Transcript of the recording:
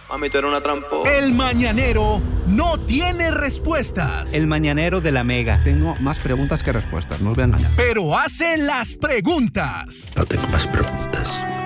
Mami, tú eres una tramposa. El mañanero no tiene respuestas. El mañanero de la Mega. Tengo más preguntas que respuestas, no os voy a engañar. Pero hace las preguntas. No tengo más preguntas.